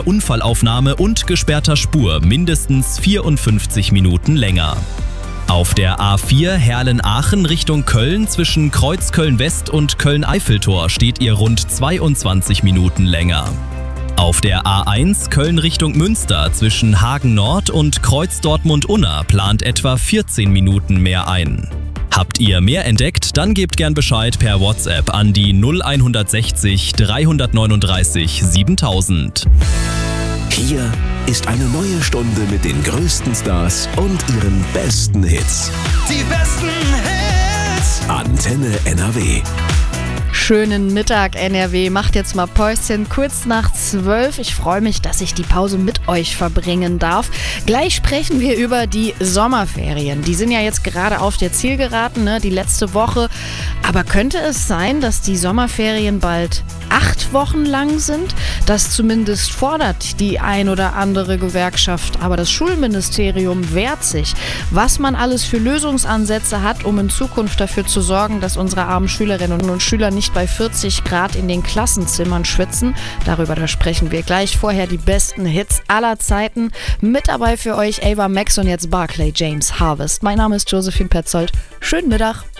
Unfallaufnahme und gesperrter Spur mindestens 54 Minuten länger. Auf der A4 Herlen-Aachen Richtung Köln zwischen Kreuzköln-West und Köln-Eiffeltor steht ihr rund 22 Minuten länger. Auf der A1 Köln Richtung Münster zwischen Hagen-Nord und Kreuz Dortmund-Unna plant etwa 14 Minuten mehr ein. Habt ihr mehr entdeckt? Dann gebt gern Bescheid per WhatsApp an die 0160 339 7000. Hier ist eine neue Stunde mit den größten Stars und ihren besten Hits. Die besten Hits. Antenne NRW. Schönen Mittag, NRW. Macht jetzt mal Päuschen, kurz nach 12. Ich freue mich, dass ich die Pause mit euch verbringen darf. Gleich sprechen wir über die Sommerferien. Die sind ja jetzt gerade auf der Zielgeraden, die letzte Woche. Aber könnte es sein, dass die Sommerferien bald 8 Wochen lang sind? Das zumindest fordert die ein oder andere Gewerkschaft. Aber das Schulministerium wehrt sich. Was man alles für Lösungsansätze hat, um in Zukunft dafür zu sorgen, dass unsere armen Schülerinnen und Schüler nicht bei 40 Grad in den Klassenzimmern schwitzen. Da sprechen wir gleich. Vorher die besten Hits aller Zeiten. Mit dabei für euch Ava Max und jetzt Barclay James Harvest. Mein Name ist Josephine Petzold. Schönen Mittag.